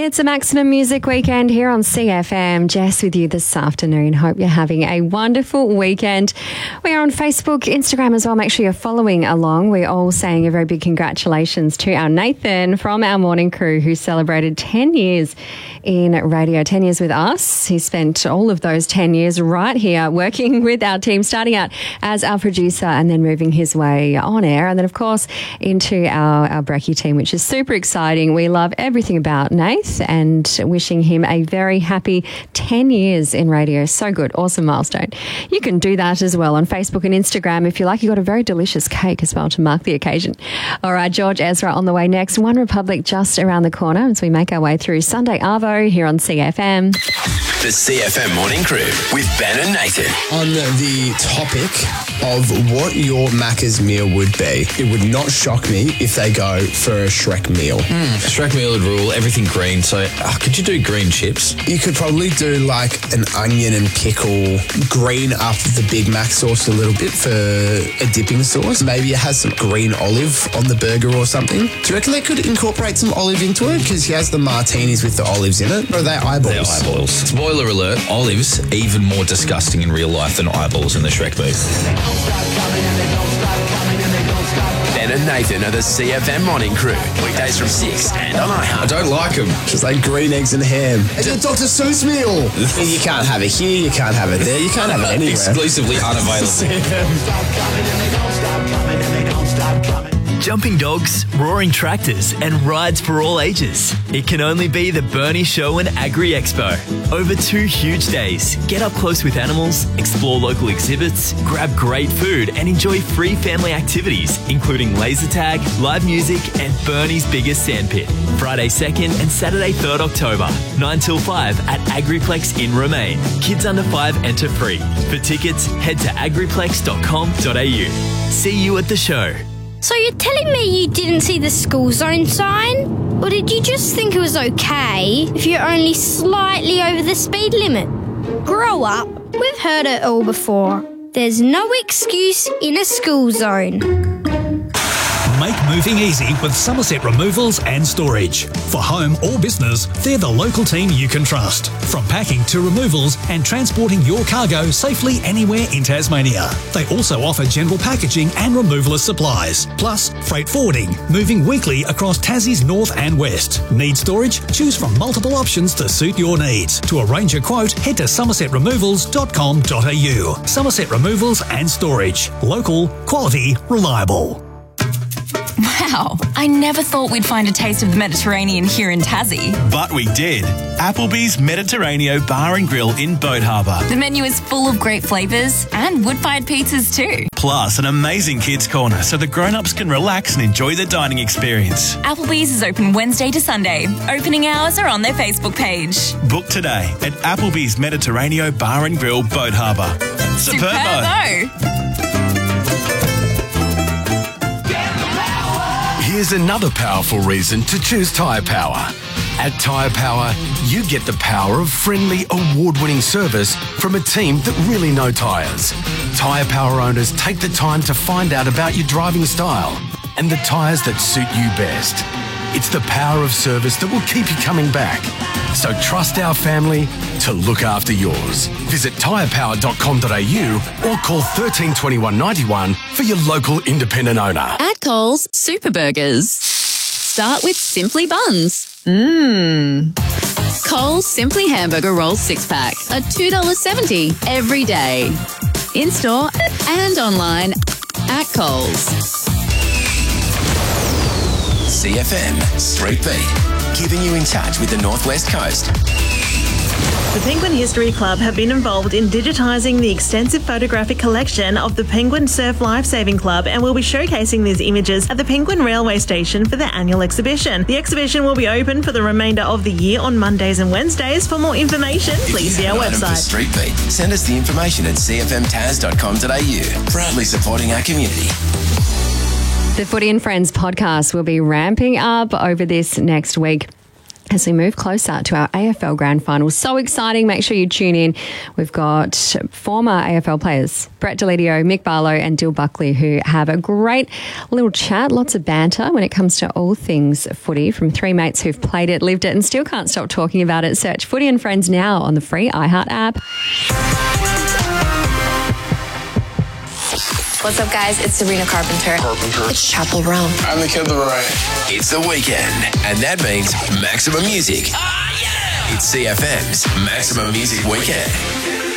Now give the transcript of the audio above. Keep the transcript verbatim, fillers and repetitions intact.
It's a Maximum Music Weekend here on C F M. Jess with you this afternoon. Hope you're having a wonderful weekend. We are on Facebook, Instagram as well. Make sure you're following along. We're all saying a very big congratulations to our Nathan from our morning crew who celebrated ten years in radio, ten years with us. He spent all of those ten years right here working with our team, starting out as our producer and then moving his way on air. And then, of course, into our, our Brekkie team, which is super exciting. We love everything about Nath and wishing him a very happy ten years in radio. So good. Awesome milestone. You can do that as well on Facebook and Instagram if you like. You've got a very delicious cake as well to mark the occasion. All right, George Ezra on the way next. One Republic just around the corner as we make our way through Sunday Arvo here on C F M. The C F M Morning Crew with Ben and Nathan. On the topic of what your Macca's meal would be, it would not shock me if they go for a Shrek meal. Mm, Shrek meal would rule, everything green. So uh, could you do green chips? You could probably do like an onion and pickle, green up the Big Mac sauce a little bit for a dipping sauce. Maybe it has some green olive on the burger or something. Do you reckon they could incorporate some olive into it? Because he has the martinis with the olives in it. Or are they eyeballs? They're eyeballs. Spoiler alert, olives even more disgusting in real life than eyeballs in the Shrek movie. Ben and Nathan are the C F M Morning Crew. Weekdays from six and on iHeart. I don't like them. Just like green eggs and ham. It's a Doctor Seuss meal. You can't have it here, you can't have it there, you can't have it anywhere. Exclusively unavailable. Jumping dogs, roaring tractors, and rides for all ages. It can only be the Burnie Show and Agri Expo. Over two huge days, get up close with animals, explore local exhibits, grab great food, and enjoy free family activities, including laser tag, live music, and Burnie's biggest sandpit. Friday second and Saturday third October, nine till five at Agriplex in Romaine. Kids under five enter free. For tickets, head to agriplex dot com dot a u. See you at the show. So you're telling me you didn't see the school zone sign? Or did you just think it was okay if you're only slightly over the speed limit? Grow up. We've heard it all before. There's no excuse in a school zone. Make moving easy with Somerset Removals and Storage. For home or business, they're the local team you can trust. From packing to removals and transporting your cargo safely anywhere in Tasmania. They also offer general packaging and removalist supplies, plus freight forwarding, moving weekly across Tassie's north and west. Need storage? Choose from multiple options to suit your needs. To arrange a quote, head to somerset removals dot com dot a u. Somerset Removals and Storage. Local, quality, reliable. Wow, I never thought we'd find a taste of the Mediterranean here in Tassie. But we did. Applebee's Mediterraneo Bar and Grill in Boat Harbour. The menu is full of great flavours and wood-fired pizzas too. Plus an amazing kids' corner so the grown-ups can relax and enjoy the dining experience. Applebee's is open Wednesday to Sunday. Opening hours are on their Facebook page. Book today at Applebee's Mediterraneo Bar and Grill, Boat Harbour. Superbo! Here's another powerful reason to choose Tyre Power. At Tyre Power, you get the power of friendly, award-winning service from a team that really know tyres. Tyre Power owners take the time to find out about your driving style and the tyres that suit you best. It's the power of service that will keep you coming back. So trust our family to look after yours. Visit tyre power dot com dot a u or call thirteen twenty-one ninety-one for your local independent owner. At Coles, Super Burgers. Start with Simply Buns. Mmm. Coles Simply Hamburger Rolls six pack are two dollars seventy every day. In-store and online at Coles. C F M Street Beat, keeping you in touch with the Northwest Coast. The Penguin History Club have been involved in digitising the extensive photographic collection of the Penguin Surf Lifesaving Club and will be showcasing these images at the Penguin Railway Station for their annual exhibition. The exhibition will be open for the remainder of the year on Mondays and Wednesdays. For more information, please see our website. Street Beat, send us the information at c f m taz dot com dot a u. Proudly supporting our community. The Footy and Friends podcast will be ramping up over this next week. as we move closer to our A F L Grand Final. So exciting. Make sure you tune in. We've got former A F L players, Brett Delidio, Mick Barlow and Dill Buckley, who have a great little chat, lots of banter when it comes to all things footy from three mates who've played it, lived it and still can't stop talking about it. Search Footy and Friends now on the free iHeart app. What's up, guys? It's Sabrina Carpenter. Carpenter. It's Chapel Roan. I'm the Kid Leroy. It's the weekend, and that means Maximum Music. It's C F M's Maximum Music Weekend.